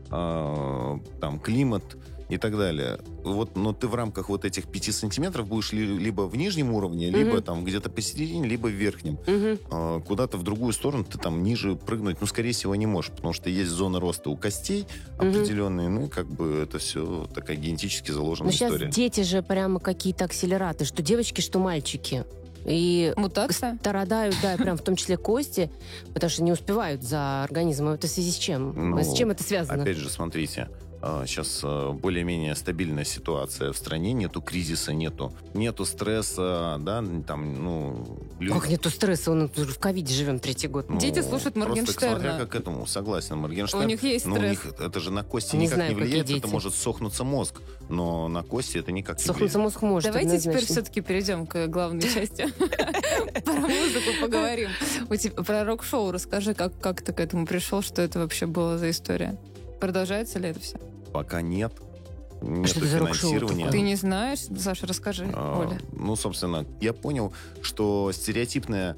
там климат и так далее. Вот, но ты в рамках вот этих 5 сантиметров будешь либо в нижнем уровне, либо там где-то посередине, либо в верхнем. Куда-то в другую сторону ты там ниже прыгнуть, скорее всего, не можешь, потому что есть зона роста у костей определенные, как бы это все такая генетически заложенная история. Сейчас дети же прямо какие-то акселераты, что девочки, что мальчики. И мутация? Страдают, да, прям в том числе кости, потому что не успевают за организмом. Это в связи с чем? С чем это связано? Опять же, смотрите, сейчас более-менее стабильная ситуация в стране, нету кризиса, нету стресса, да, там, Как нету стресса? Он уже в ковиде живем 3-й год. Дети слушают Моргенштерна. Просто смотря как к этому, согласен, Моргенштерн. У них есть стресс. У них это же на кости Не никак знаю, не влияет, какие это дети. может сохнуться мозг, но на кости это никак не влияет. Сохнуться мозг может. Давайте теперь однозначно. все-таки перейдем к главной части. Про музыку поговорим. Про рок-шоу расскажи, как ты к этому пришел, что это вообще было за история? Продолжается ли это все? Пока нет. Нету что это за рок-шоу финансирования. такое? Ты не знаешь? Саша, расскажи, Оля. Собственно, я понял, что стереотипное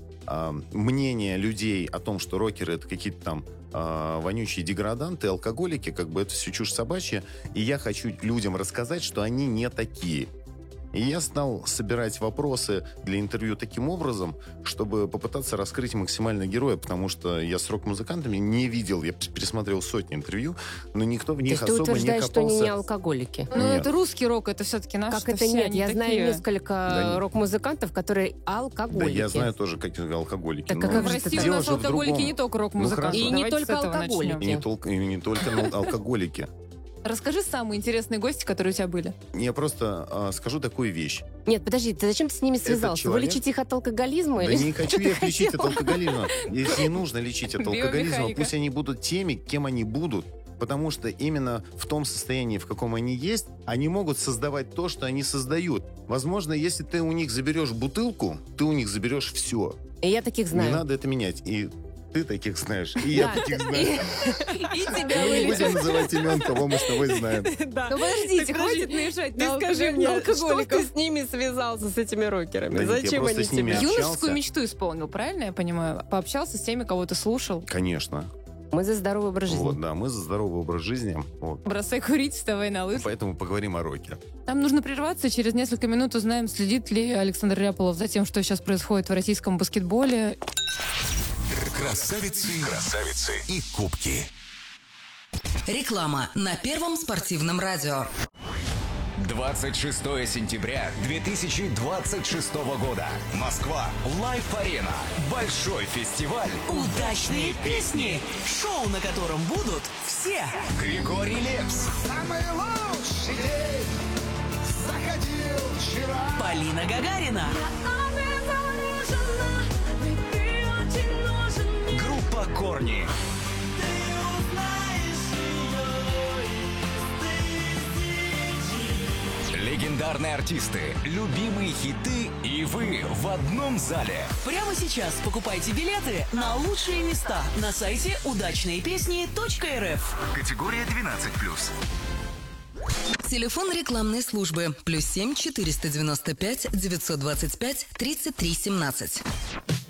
мнение людей о том, что рокеры — это какие-то там вонючие деграданты, алкоголики, как бы это все чушь собачья, и я хочу людям рассказать, что они не такие. И я стал собирать вопросы для интервью таким образом, чтобы попытаться раскрыть максимально героя, потому что я с рок-музыкантами не видел, я пересмотрел сотни интервью, но никто в них То есть ты особо не утверждаешь, что копался. они не алкоголики? Ну, Нет. это русский рок, это все-таки наш. Как это нет? Я знаю Да несколько нет. рок-музыкантов, которые Да, алкоголики. я знаю тоже, как алкоголики. Так но как В же России у дело нас же в алкоголики другом. не только рок-музыканты. Ну, И не Давайте только с этого алкоголики. начнем. И не только алкоголики. Расскажи самые интересные гости, которые у тебя были. Я просто скажу такую вещь. Нет, подожди, ты зачем ты с ними связался? Вы человек- лечите их от алкоголизма? Да или не что хочу ты я их лечить от хотел? алкоголизма. Если не нужно лечить от алкоголизма, Биомеханика. пусть они будут теми, кем они будут. Потому что именно в том состоянии, в каком они есть, они могут создавать то, что они создают. Возможно, если ты у них заберешь бутылку, ты у них заберешь все. И я таких Не знаю. надо это менять. И ты таких знаешь, и я Да. таких знаю. И тебя Мы не вылечат. будем называть имен, кого мы с тобой знаем. Да. Ну подождите, Так хватит подожди, наезжать Ты на скажи мне, что алкоголиков. ты с ними связался, с этими рокерами? Да нет, я Зачем просто они с ними тебе? общался. Юношескую мечту исполнил, правильно я понимаю? Пообщался с теми, кого ты слушал. Конечно. Мы за здоровый образ жизни. Вот, да, мы за здоровый образ жизни. Вот. Бросай курить, вставай на лыжи. Поэтому поговорим о роке. Нам нужно прерваться. Через несколько минут узнаем, следит ли Александр Ряполов за тем, что сейчас происходит в российском баскетболе. Красавицы и кубки. Реклама на Первом спортивном радио. 26 сентября 2026 года. Москва. Лайф-арена. Большой фестиваль. Удачные песни. Шоу, на котором будут все. Григорий Лепс. Самый лучший день заходил вчера. Полина Гагарина. Группа Корни. Легендарные артисты, любимые хиты и вы в одном зале. Прямо сейчас покупайте билеты на лучшие места на сайте удачныепесни.рф. Категория 12+. Телефон рекламной службы +7 495 925 33 17.